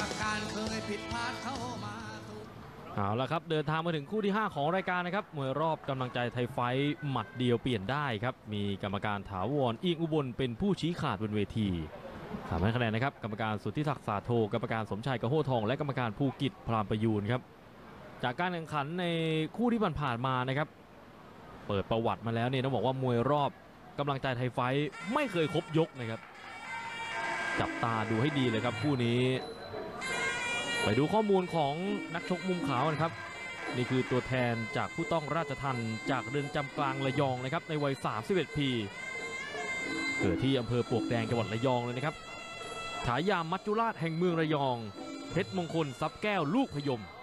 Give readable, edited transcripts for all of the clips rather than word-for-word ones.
จากการเคยผิดพลาดเข้ามาเอาละครับเดินทางมาถึงคู่ที่ 5 ของรายการนะครับมวยรอบกำลังใจไทยไฟท์หมัดเดียวเปลี่ยนได้ครับมีกรรมการถาวรอิงอุบลเป็นผู้ชี้ขาดบนเวทีถามให้คะแนนนะครับกรรมการสุทธิศักดิ์สาโทกรรมการสมชายกระโหทองและกรรมการภูกิจพรามประยูนครับจากการแข่งขันในคู่ที่ผ่านมานะครับเปิดประวัติมาแล้วเนี่ยต้องบอกว่ามวยรอบกำลังใจไทยไฟท์ไม่เคยครบยกนะครับจับตาดูให้ดีเลยครับคู่นี้ไปดูข้อมูลของนักชกมุมขาวนะครับนี่คือตัวแทนจากผู้ต้องราชทัณฑ์จากเรือนจำกลางระยองนะครับในวัย31 ปีเกิดที่อำเภอปลวกแดงจังหวัดระยองเลยนะครับฉายามัจจุราชแห่งเมืองระยองเพชรมงคลทรัพย์แก้วลูกพยม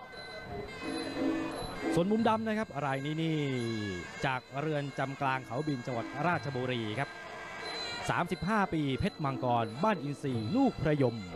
ส่วนมุมดำนะครับรายนี้นี่จากเรือนจำกลางเขาบินจังหวัดราชบุรีครับ35 ปีเพชรมังกรบ้านอินทรีย์ลูกพยม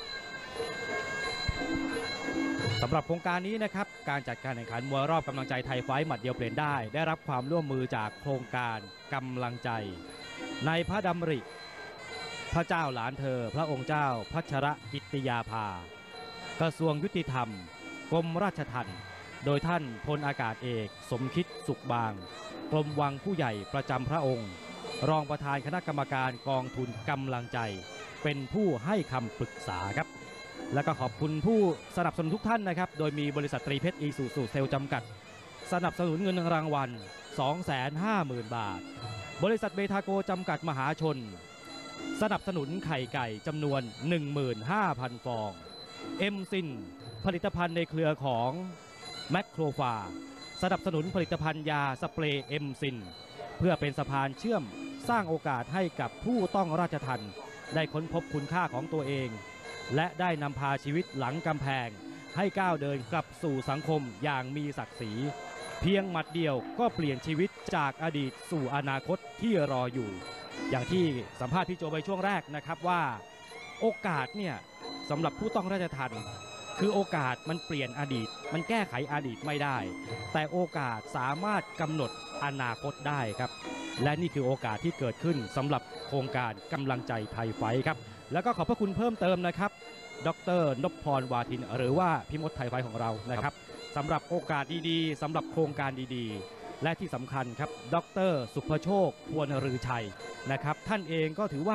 สำหรับโครงการนี้นะครับการจัดการแข่งขันมวยรอบกำลังใจไทยไฟท์หมัดเดียวเปลี่ยนได้รับความร่วมมือจากโครงการกำลังใจในพระดำริพระเจ้าหลานเธอพระองค์เจ้าพัชรกิตติยาภากระทรวงยุติธรรมกรมราชทัณฑ์โดยท่านพลอากาศเอกสมคิดสุขบางกรมวังผู้ใหญ่ประจำพระองค์รองประธานคณะกรรมการกองทุนกำลังใจเป็นผู้ให้คำปรึกษาครับและก็ขอบคุณผู้สนับสนุนทุกท่านนะครับโดยมีบริษัทตรีเพชรอีซูซูเซลจำกัดสนับสนุนเงินรางวัล 250,000 บาทบริษัทเบทาโกจำกัดมหาชนสนับสนุนไข่ไก่จำนวน 15,000 ฟองเอ็มซินผลิตภัณฑ์ในเครือของแมคโครฟาสนับสนุนผลิตภัณฑ์ยาสเปรย์เอ็มซินเพื่อเป็นสะพานเชื่อมสร้างโอกาสให้กับผู้ต้องราชทัณฑ์ได้ค้นพบคุณค่าของตัวเองและได้นำพาชีวิตหลังกำแพงให้ก้าวเดินกลับสู่สังคมอย่างมีศักดิ์ศรีเพียงหมัดเดียวก็เปลี่ยนชีวิตจากอดีตสู่อนาคตที่รออยู่อย่างที่สัมภาษณ์พี่โจไปช่วงแรกนะครับว่าโอกาสเนี่ยสำหรับผู้ต้องราชทัณฑ์คือโอกาสมันเปลี่ยนอดีตมันแก้ไขอดีตไม่ได้แต่โอกาสสามารถกำหนดอนาคตได้ครับและนี่คือโอกาสที่เกิดขึ้นสำหรับโครงการกำลังใจไทยไฟท์ครับแล้วก็ขอบพระคุณเพิ่มเติมนะครับดร.นพพรวาทินหรือว่าพี่มดไทยไฟท์ของเรานะครับสำหรับโอกาสดีๆสำหรับโครงการดีๆและที่สำคัญครับดร.สุภโชคพวนฤชัยนะครับท่านเองก็ถือว่า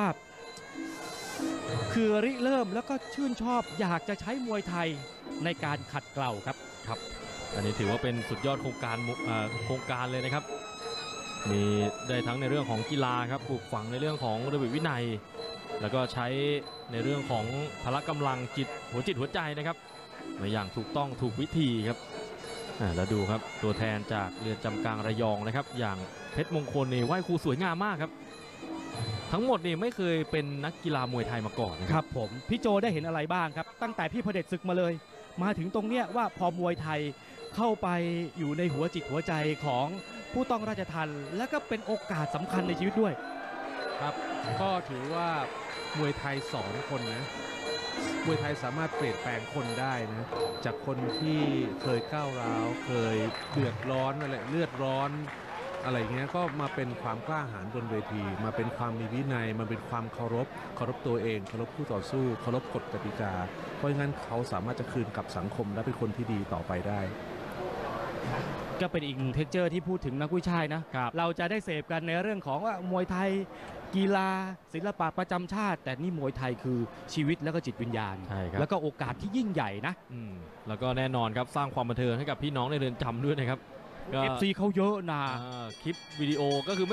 คือริเริ่มแล้วก็ชื่นชอบอยากจะใช้มวยไทยในการขัดเกลาครับอันนี้ถือว่าเป็นสุดยอดโครงการเลยนะครับมีได้ทั้งในเรื่องของกีฬาครับปลูกฝังในเรื่องของระเบียบวินัยแล้วก็ใช้ในเรื่องของพละกำลังหัวใจนะครับมาอย่างถูกต้องถูกวิธีครับแล้วดูครับตัวแทนจากเรือนจำกลางระยองนะครับอย่างเพชรมงคลนี่ไหว้ครูสวยงามมากครับทั้งหมดนี่ไม่เคยเป็นนักกีฬามวยไทยมาก่อนนะครับผมพี่โจได้เห็นอะไรบ้างครับตั้งแต่พี่พเผด็จศึกมาเลยมาถึงตรงเนี้ยว่าพอมวยไทยเข้าไปอยู่ในหัวจิตหัวใจของผู้ต้องราชทัณฑ์และก็เป็นโอกาสสำคัญในชีวิตด้วยครับก็ถือว่ามวยไทยสอนคนนะมวยไทยสามารถเปลี่ยนแปลงคนได้นะจากคนที่เคยก้าวร้าวเคยเดือดร้อนอะไรเลือดร้อนอะไรเงี้ยก็มาเป็นความกล้าหาญบนเวทีมาเป็นความมีวินัยมาเป็นความเคารพตัวเองเคารพคู่ต่อสู้เคารพกฎกติกาเพราะงั้นเขาสามารถจะคืนกับสังคมและเป็นคนที่ดีต่อไปได้ก็เป็นอีกหนึ่งเทคเจอร์ที่พูดถึงนักวิชานะเราจะได้เสพกันในเรื่องของว่ามวยไทยกีฬาศิลปะประจำชาติแต่นี่มวยไทยคือชีวิตแล้วก็จิตวิญญาณแล้วก็โอกาสที่ยิ่งใหญ่นะแล้วก็แน่นอนครับสร้างความบันเทิงให้กับพี่น้องในเรือนจำด้วยนะครับ FC เขาเยอะนะคลิปวิดีโอก็คือ